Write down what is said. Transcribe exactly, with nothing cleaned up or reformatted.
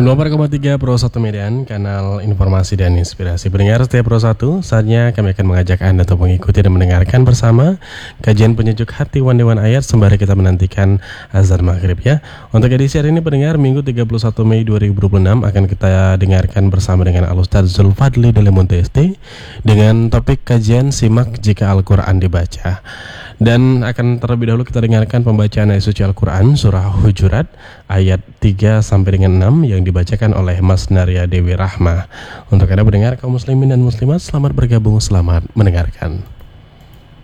sembilan puluh empat koma tiga Pro satu Medan, kanal informasi dan inspirasi. Pendengar setiap Pro satu, saatnya kami akan mengajak Anda untuk mengikuti dan mendengarkan bersama kajian penyejuk hati One Day One Ayat sembari kita menantikan azan maghrib ya. Untuk edisi hari ini pendengar, Minggu tiga puluh satu Mei dua ribu dua puluh enam akan kita dengarkan bersama dengan Al-Ustaz Zulfadli Dalemonte S T dengan topik kajian simak jika Al-Quran dibaca. Dan akan terlebih dahulu kita dengarkan pembacaan ayat suci Al-Quran surah Hujurat ayat tiga sampai dengan enam yang dibacakan oleh Mas Naria Dewi Rahma. Untuk Anda pendengar kaum muslimin dan muslimat, selamat bergabung, selamat mendengarkan.